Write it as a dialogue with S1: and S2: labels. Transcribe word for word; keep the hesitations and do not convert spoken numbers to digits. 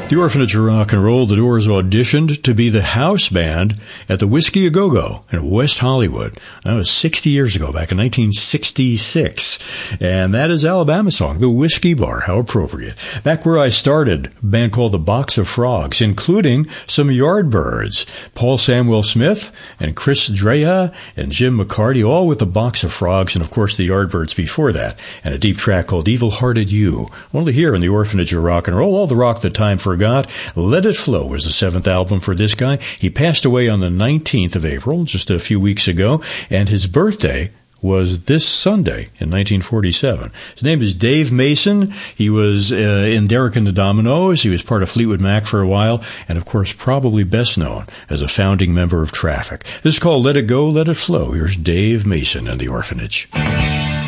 S1: The Orphanage of Rock and Roll, the Doors auditioned to be the house band at the Whiskey A Go Go in West Hollywood. That was sixty years ago, back in nineteen sixty-six. And that is Alabama song, The Whiskey Bar. How appropriate. Back where I started, a band called The Box of Frogs, including some Yardbirds, Paul Samuel Smith and Chris Dreja and Jim McCarty, all with The Box of Frogs, and of course the Yardbirds before that, and a deep track called Evil Hearted You. Only here in the Orphanage of Rock and Roll, all the rock that time forgot. Let It Flow was the seventh album for this guy. He passed away on the nineteenth of April, just a few weeks ago, and his birthday was this Sunday in nineteen forty-seven. His name is Dave Mason. He was uh, in Derek and the Dominoes. He was part of Fleetwood Mac for a while, and of course probably best known as a founding member of Traffic. This is called Let It Go, Let It Flow. Here's Dave Mason and the Orphanage.